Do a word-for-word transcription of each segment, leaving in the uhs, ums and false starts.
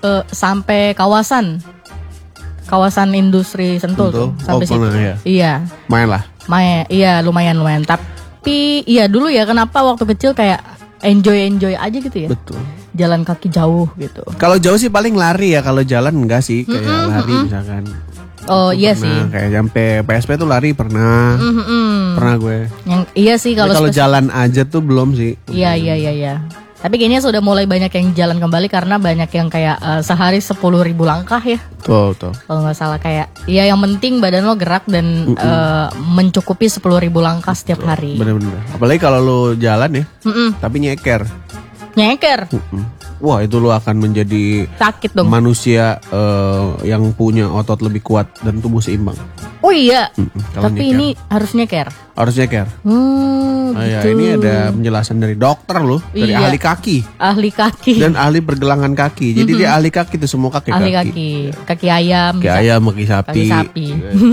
uh, sampai kawasan kawasan industri Sentul, Sentul? tuh sampai oh, situ. Pernah, ya. Iya. Main lah. Main, iya lumayan lumayan. Tapi iya dulu ya kenapa waktu kecil kayak enjoy enjoy aja gitu ya. Betul. Jalan kaki jauh gitu. Kalau jauh sih paling lari ya, kalau jalan enggak sih kayak mm-hmm, lari mm-hmm. misalkan. Oh iya pernah, sih. Kayak sampai P S P tuh lari pernah. Mm-hmm. Pernah gue. Yang iya sih kalau kalau spes- jalan aja tuh belum sih. Iya iya iya iya. Tapi kayaknya sudah mulai banyak yang jalan kembali karena banyak yang kayak uh, sehari sepuluh ribu langkah ya. Tuh tuh. Kalau nggak salah kayak ya yang penting badan lo gerak dan uh, mencukupi sepuluh ribu langkah setiap hari. Bener-bener. Apalagi kalau lo jalan ya. Mm-mm. Tapi nyeker. Nyeker. Mm-mm. Wah itu lo akan menjadi sakit dong. Manusia uh, yang punya otot lebih kuat dan tubuh seimbang. Oh iya. nyeker. Tapi ini harus nyeker. Harus nyeker. Hmm, oh, gitu. Ya, ini ada penjelasan dari dokter loh, dari iya. ahli kaki. Ahli kaki. Dan ahli pergelangan kaki. Jadi mm-hmm. dia ahli kaki tuh semua kaki. Ahli kaki. Kaki, kaki ayam. Kaki bisa. ayam, kaki sapi. Kaki sapi.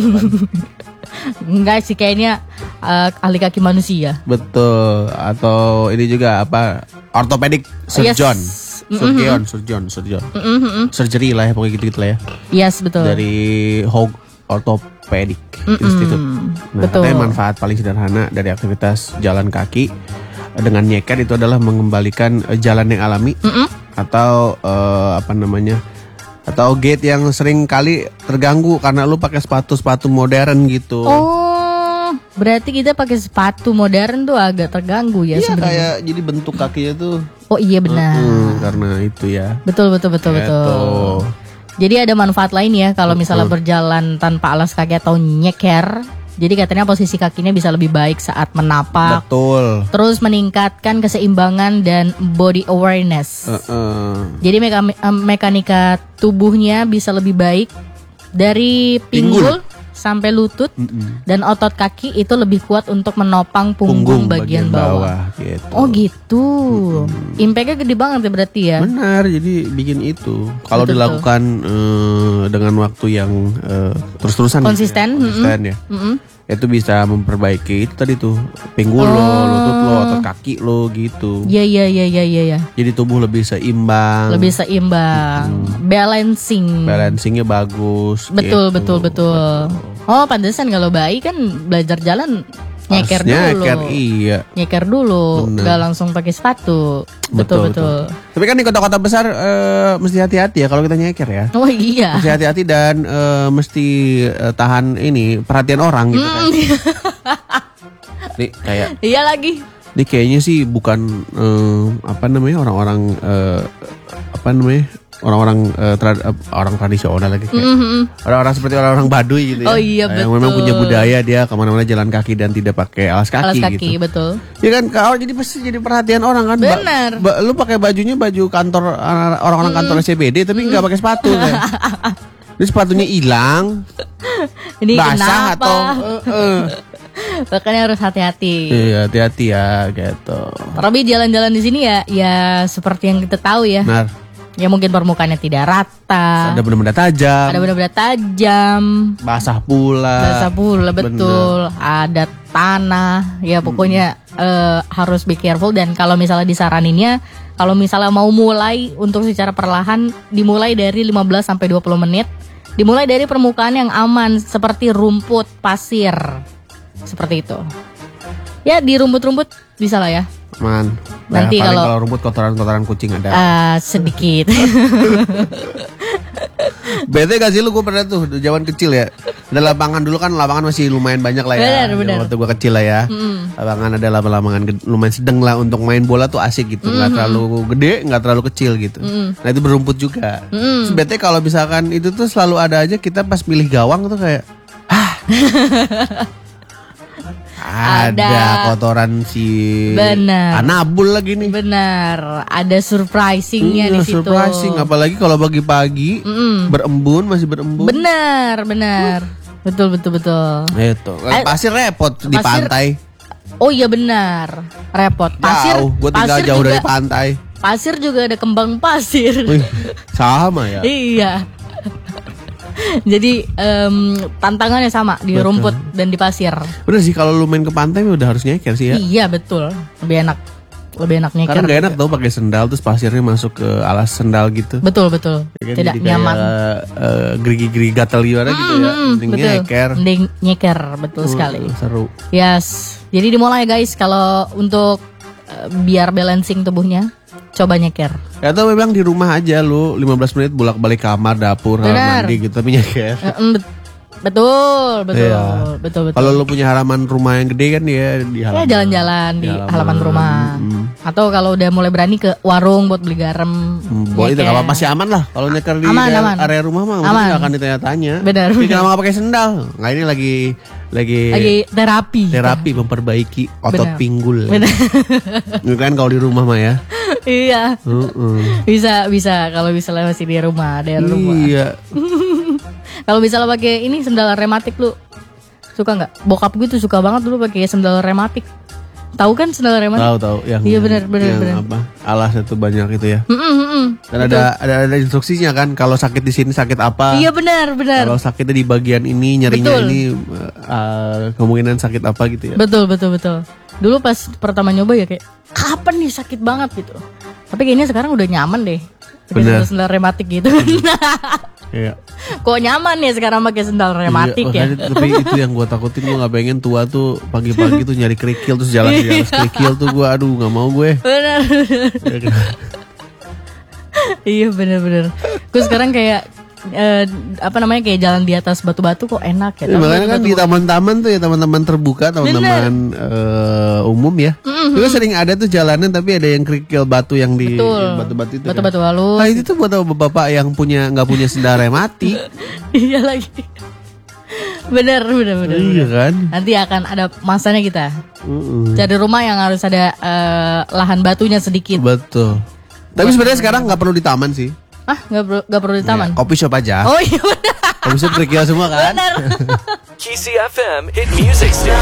Enggak sih kayaknya uh, ahli kaki manusia. Betul. Atau ini juga apa? Orthopedic surgeon. Yes. Surgeon, surgeon, surgeon. Mm-hmm. Surgery lah ya pokoknya gitu-gitu lah ya. Yes, betul. Dari Hog Orthopedic mm-mm. Institute. Nah, betul. katanya manfaat paling sederhana dari aktivitas jalan kaki dengan nyeker itu adalah mengembalikan jalan yang alami mm-mm. atau uh, apa namanya? Atau gait yang sering kali terganggu karena lu pakai sepatu-sepatu modern gitu. Oh, berarti kita pakai sepatu modern tuh agak terganggu ya iya, sebenarnya. Kayak jadi bentuk kakinya tuh. Oh iya benar. Uh, karena itu ya. Betul betul betul Gitu. betul. Jadi ada manfaat lain ya kalau misalnya berjalan tanpa alas kaki atau nyeker. Jadi katanya posisi kakinya bisa lebih baik saat menapak. Betul. Terus meningkatkan keseimbangan dan body awareness. Uh-uh. Jadi meka- mekanika tubuhnya bisa lebih baik dari pinggul, pinggul. sampai lutut. Mm-mm. Dan otot kaki itu lebih kuat untuk menopang punggung, punggung bagian, bagian bawah. bawah gitu. Oh gitu. Mm-mm. Impactnya gede banget ya berarti ya. Benar, jadi bikin itu. Kalau dilakukan uh, dengan waktu yang uh, terus-terusan konsisten, gitu ya, konsisten ya. Mm-mm. Itu bisa memperbaiki itu tadi tuh pinggul oh. lo, lutut lo, atau kaki lo gitu. Iya iya iya iya iya. Jadi tubuh lebih seimbang. Lebih seimbang, hmm. balancing. Balancingnya bagus. Betul gitu. betul betul. Oh pantesan kalau bayi kan belajar jalan nyeker dulu. Nyeker iya. Nyeker dulu, bener. Gak langsung pakai sepatu. Betul betul. betul. Tapi kan di kota-kota besar uh, mesti hati-hati ya kalau kita nyeker ya. Oh iya. Mesti hati-hati dan uh, mesti uh, tahan ini perhatian orang gitu kan. Nih kayak. Iya lagi. Ini kayaknya sih bukan uh, apa namanya orang-orang uh, apa namanya orang-orang uh, tra- uh, orang tradisional lagi kayak mm-hmm. orang-orang seperti orang-orang Baduy gitu ya. Oh iya betul. Yang memang punya budaya dia kemana-mana jalan kaki dan tidak pakai alas kaki. Alas kaki gitu. Betul. Ya kan kalau jadi pasti jadi perhatian orang kan. Benar. Ba- ba- lu pakai bajunya baju kantor orang-orang kantor S C B D tapi nggak pakai sepatu kayak. Ini sepatunya hilang. Ini basah kenapa? Atau uh, uh. Makanya harus hati-hati. Iya, hati-hati ya gitu. Tapi jalan-jalan di sini ya ya seperti yang kita tahu ya. Benar. Ya mungkin permukaannya tidak rata. Ada benda-benda tajam. Ada benda-benda tajam. Basah pula. Basah pula betul. Bener. Ada tanah. Ya pokoknya hmm. uh, harus be careful. Dan kalau misalnya disaraninnya, kalau misalnya mau mulai untuk secara perlahan, dimulai dari lima belas sampai dua puluh menit. Dimulai dari permukaan yang aman seperti rumput, pasir. Seperti itu. Ya di rumput-rumput bisa lah ya. Man. Nanti nah, kalau, kalau rumput kotoran-kotoran kucing ada. Uh, sedikit. Bete gak sih lu, gue pernah tuh zaman kecil ya. Ada lapangan dulu kan, lapangan masih lumayan banyak lah ya. Benar, benar. Waktu gue kecil lah ya. Mm. Lapangan ada lapangan lumayan sedang lah untuk main bola tuh asik gitu. Mm-hmm. Gak terlalu gede, gak terlalu kecil gitu. Mm. Nah itu berumput juga. Mm. Bete kalau misalkan itu tuh selalu ada aja kita pas pilih gawang tuh kayak hah. Ada, ada kotoran si benar. Anabul lagi nih. Benar. Ada surprisingnya hmm, di situ. Surprising, apalagi kalau pagi-pagi mm. berembun masih berembun. Benar, benar. Uh. Betul, betul, betul. Itu. Pasir repot pasir, di pantai. Oh iya benar, repot. Pasir. Jauh, gue tinggal jauh juga, dari pantai. Pasir juga ada kembang pasir. Wih, sama ya. Iya. Jadi um, tantangannya sama di betul. Rumput dan di pasir. Bener sih kalau lu main ke pantai udah harus nyeker sih ya. Iya betul, lebih enak. lebih enak nyeker. Karena gak enak juga. tau pakai sendal terus pasirnya masuk ke alas sendal gitu. Betul betul. Ya kan, Tidak jadi nyaman. Kayak, uh, gerigi-gerigi gatel gimana gitu ya. Mending Betul. nyeker. Mending nyeker, betul Uh, sekali. Seru. Yes. Jadi dimulai guys kalau untuk uh, biar balancing tubuhnya, coba nyeker. Atau memang di rumah aja lu lima belas menit bolak-balik kamar, dapur, kamar Benar. mandi gitu tapi nyeker. Eh, em, bet- Betul, betul, Iya. betul, betul. Kalau lu punya halaman rumah yang gede kan ya di Ya halaman. jalan-jalan di halaman rumah. Mm. Atau kalau udah mulai berani ke warung buat beli garam. Hmm, Boy itu nyeker. kalau masih aman lah. Kalau nyeker di Aman, area, aman. area rumah mah Aman. mungkin nggak akan ditanya-tanya. Benar, Tapi benar. kenapa nggak pakai sendal? Nggak ini lagi lagi, Lagi terapi. terapi memperbaiki otot Benar. pinggul. Benar. Itu kan kalau di rumah mah ya. Iya. Uh-uh. Bisa, bisa kalau misalnya masih di rumah, di rumah. Iya. Kalau misalnya pakai ini sendal rematik lu suka nggak? Bokap gue tuh suka banget dulu pakai sendal rematik. Tahu kan sendal rematik? Tahu tahu yang Iya, benar, benar, yang benar. apa? Alas itu banyak itu ya. Mm-mm, mm-mm. Dan ada, ada ada instruksinya kan kalau sakit di sini sakit apa? Iya benar, benar. Kalau sakitnya di bagian ini nyerinya Betul. ini uh, kemungkinan sakit apa gitu ya. Betul, betul, betul. Dulu pas pertama nyoba ya kayak kapan nih sakit banget gitu. Tapi kayaknya sekarang udah nyaman deh. Pakai Benar. sendal rematik gitu. Iya. Kok nyaman ya sekarang pakai sendal rematik Iya, ya? makanya, tapi itu yang gue takutin, gue nggak pengen tua tuh pagi-pagi tuh nyari kerikil terus jalan di atas kerikil tuh gue aduh nggak mau gue. Benar. Iya benar-benar. Gue sekarang kayak eh, apa namanya kayak jalan di atas batu-batu kok enak ya. Ya, Tahu makanya kan batu-batu di taman-taman tuh ya teman-teman terbuka, teman-teman eh, umum ya. Juga sering ada tuh jalanan tapi ada yang kerikil batu yang di Betul. yang batu-batu itu. Batu-batu kan. halus. Nah itu tuh buat bapak-bapak yang punya nggak punya sendal rematik. Iya lagi. Bener, bener, bener. Iya kan. Nanti akan ada masanya kita Mm-mm. cari rumah yang harus ada eh, lahan batunya sedikit. Betul. Tapi sebenarnya sekarang nggak perlu di taman sih. Ah, nggak perlu, nggak perlu di taman. Ya, kopi shop aja. Oh iya benar. Kopi shop kerikil semua kan. Benar. K C F M Hit Music Station.